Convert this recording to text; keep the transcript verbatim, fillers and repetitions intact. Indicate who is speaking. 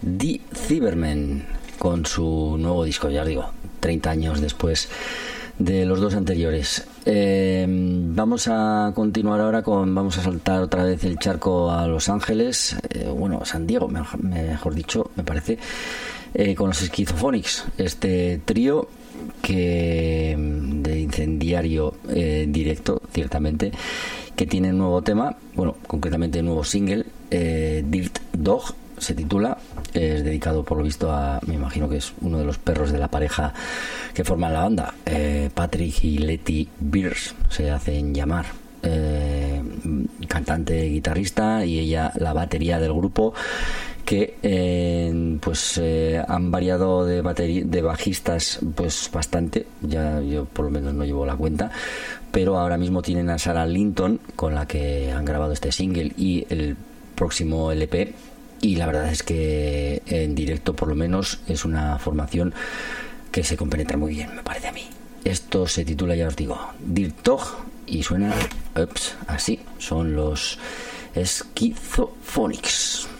Speaker 1: Die Cybermen, con su nuevo disco, ya os digo, treinta años después de los dos anteriores. Eh, vamos a continuar ahora con, vamos a saltar otra vez el charco a Los Ángeles, eh, bueno, San Diego, mejor, mejor dicho, me parece, eh, con los Schizophonics, este trío que de incendiario eh, directo, ciertamente, que tiene un nuevo tema, bueno, concretamente un nuevo single, eh, Dirt Dog se titula, es dedicado por lo visto a, me imagino que es uno de los perros de la pareja que forman la banda, eh, Patrick y Letty Beers se hacen llamar, eh, cantante, guitarrista, y ella la batería del grupo, que eh, pues eh, han variado de batería, de bajistas pues bastante, ya yo por lo menos no llevo la cuenta, pero ahora mismo tienen a Sarah Linton, con la que han grabado este single y el próximo L P, y la verdad es que en directo por lo menos es una formación que se compenetra muy bien, me parece a mí. Esto se titula, ya os digo, Dirt Dog, y suena ups, así, son los Schizophonics.